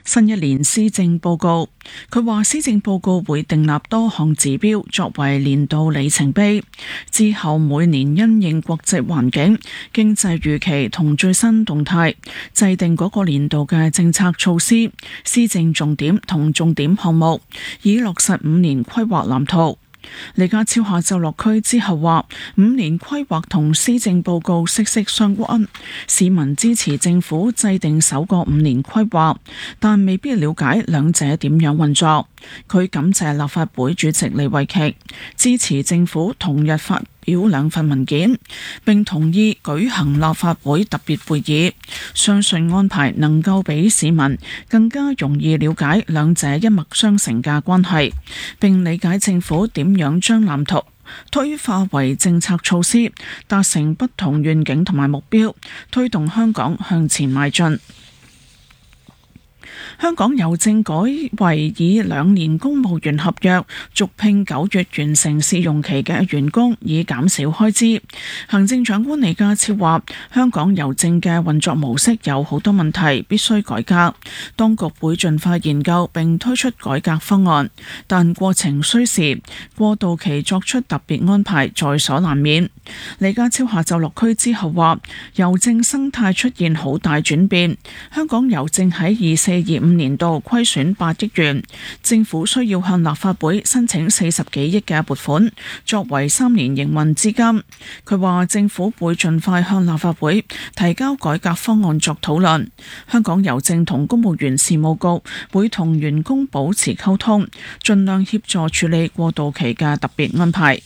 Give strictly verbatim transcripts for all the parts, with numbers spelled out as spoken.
新一年施政報告，佢話施政報告會訂立多項指標作為年度里程碑，之後每年因應國際環境、經濟預期同最新動態，制定嗰個年度嘅政策措施、施政重點同重點項目，以落實五年規劃藍圖。李家超下晝落區之後話，五年規劃同施政報告息息相關，市民支持政府制定首個五年規劃，但未必了解兩者點樣運作。佢感謝立法會主席李慧瓊，支持政府同日發表兩份文件，並同意舉行立法會特別會議，相信安排能夠俾市民更加容易了解兩者一脈相承嘅關係，並理解政府點樣將藍圖推化為政策措施，達成不同願景同埋目標，推動香港向前邁進。香港郵政改為以兩年公務員合約續聘九月完成試用期嘅員工，以減少開支。行政長官李家超話，香港郵政嘅運作模式有好多問題，必須改革。當局會盡快研究並推出改革方案，但過程需時，過渡期作出特別安排在所難免。李家超下晝落區之後話，郵政生態出現好大轉變，香港郵政喺二四二五年度虧損八億元，政府需要向立法會申請四十幾億嘅撥款，作為三年營運資金。佢話政府會盡快向立法會提交改革方案作討論。香港郵政同公務員事務局會同員工保持溝通，盡量協助處理過渡期嘅特別安排。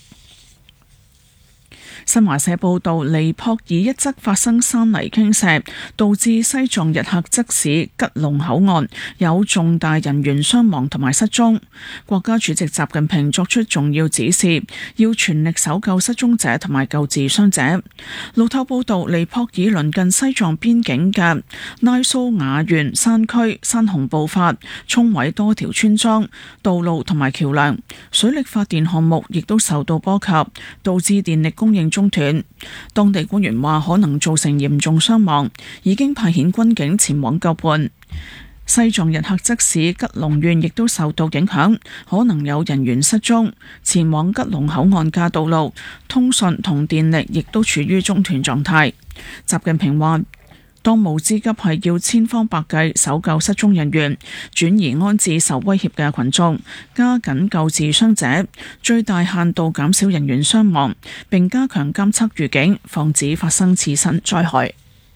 新華社報道，尼泊爾一側發生山泥傾瀉，導致西藏日喀則市吉隆口岸有重大人員傷亡同埋失蹤。國家主席習近平作出重要指示，要全力搜救失蹤者同埋救治傷者。路透報道，尼泊爾鄰近西藏邊境嘅拉蘇瓦縣山區山洪暴發，沖毀多條村莊、道路同埋橋樑，水力發電項目亦都受到波及，導致電力供應中斷。當地官員話可能造成嚴重傷亡，已經派遣軍警前往救援。西藏日喀則市吉隆縣亦都受到影響，可能有人員失蹤，前往吉隆口岸嘅道路、通訊同電力亦都處於中斷狀態。習近平話，當務之急係要千方百計搜救失蹤人員，轉移安置受威脅嘅群眾，加緊救治傷者，最大限度減少人員傷亡，並加強監測預警，防止發生次生災害。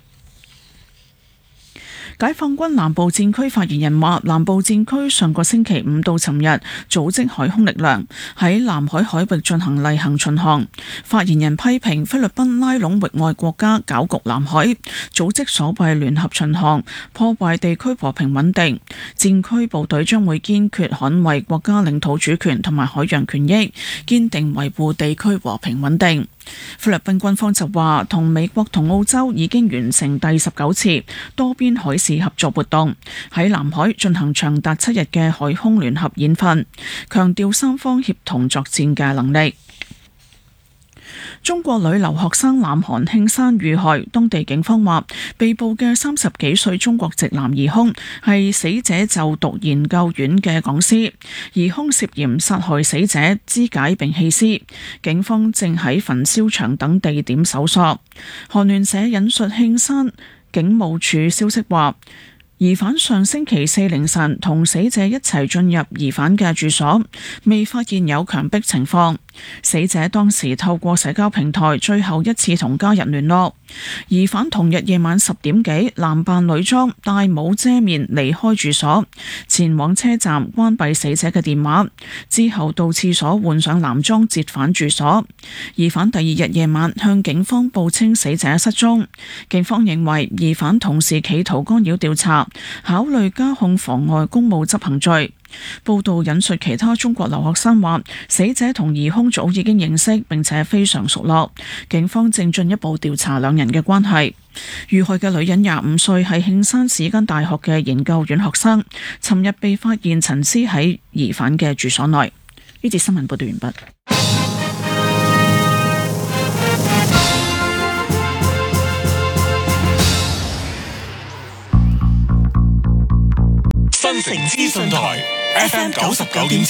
解放軍南部戰區發言人話，南部戰區上個星期五到尋日組織海空力量喺南海海域進行例行巡航。發言人批評菲律賓拉攏域外國家攪局南海，組織所謂聯合巡航，破壞地區和平穩定。戰區部隊將會堅決捍衛國家領土主權同埋海洋權益，堅定維護地區和平穩定。菲律賓軍方就話，同美國同澳洲已經完成第十九次多邊海事合作活動，喺南海進行長達七日嘅海空聯合演訓，強調三方協同作戰嘅能力。中國女留學生南韓慶山遇害，當地警方話被捕嘅三十幾歲中國籍男疑兇係死者就讀研究院嘅講師，疑兇涉嫌殺害死者、肢解並棄屍，警方正喺焚燒場等地點搜索。韓聯社引述慶山警務處消息話，疑犯上星期四凌晨同死者一齊進入疑犯嘅住所，未發現有強迫情況。死者當時透過社交平台最後一次同家人聯絡。疑犯同日夜晚十點幾男扮女裝，戴帽遮面離開住所，前往車站關閉死者嘅電話，之後到廁所換上男裝折返住所。疑犯第二日夜晚向警方報稱死者失蹤，警方認為疑犯同時企圖干擾調查，考慮加控妨礙公務執行罪。報道引述其他中國留學生話，死者同疑兇早已經認識並且非常熟絡，警方正進一步調查兩人嘅關係。遇害嘅女人廿五歲，係慶山市間大學嘅研究院學生，尋日被發現陳屍喺疑犯嘅住所內。呢節新聞報道完畢。 新城資訊台 F M 九十九點七。